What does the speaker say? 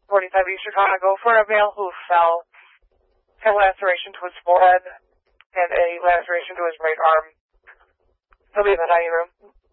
45 East Chicago, for a male who fell, had a laceration to his forehead and a laceration to his right arm. He'll be in the dining room.